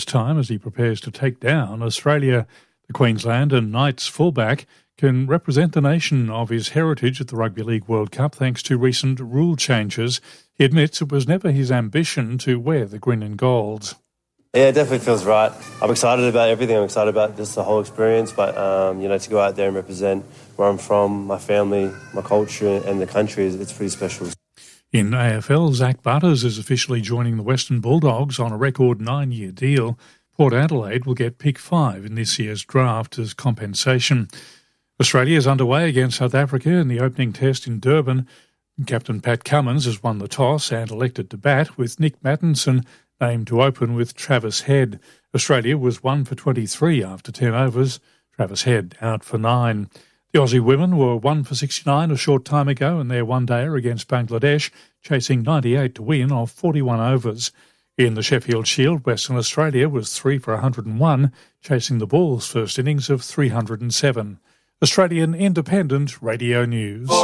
time as he prepares to take down Australia. The Queensland and Knights fullback can represent the nation of his heritage at the Rugby League World Cup thanks to recent rule changes. He admits it was never his ambition to wear the green and gold. Yeah, it definitely feels right. I'm excited about everything. I'm excited about just the whole experience, but to go out there and represent where I'm from, my family, my culture and the country, it's pretty special. In AFL, Zach Butters is officially joining the Western Bulldogs on a record 9-year deal. Port Adelaide will get pick 5 in this year's draft as compensation. Australia is underway against South Africa in the opening test in Durban. Captain Pat Cummins has won the toss and elected to bat, with Nick Mattinson named to open with Travis Head. Australia was 1 for 23 after 10 overs. Travis Head out for 9. The Aussie women were 1 for 69 a short time ago in their one-dayer against Bangladesh, chasing 98 to win off 41 overs. In the Sheffield Shield, Western Australia was 3 for 101, chasing the Bulls' first innings of 307. Australian Independent Radio News.